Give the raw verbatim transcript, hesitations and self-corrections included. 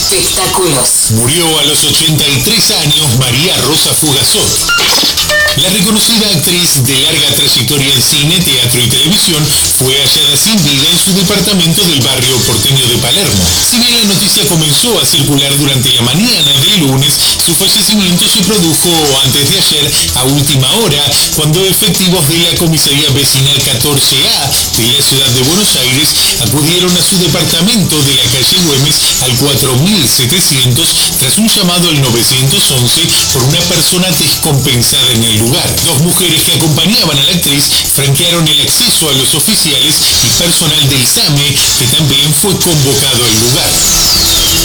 Espectáculos. Murió a los ochenta y tres años María Rosa Fugazot. La reconocida actriz de larga trayectoria en cine, teatro y televisión fue hallada sin vida en su departamento del barrio porteño de Palermo. Si bien la noticia comenzó a circular durante la mañana del lunes, su fallecimiento se produjo antes de ayer a última hora, cuando efectivos de la comisaría vecinal catorce A de la ciudad de Buenos Aires acudieron a su departamento de la calle Güemes al cuatro mil setecientos tras un llamado al nueve once por una persona descompensada en el lugar. Dos mujeres que acompañaban a la actriz franquearon el acceso a los oficiales y personal del SAME, que también fue convocado al lugar.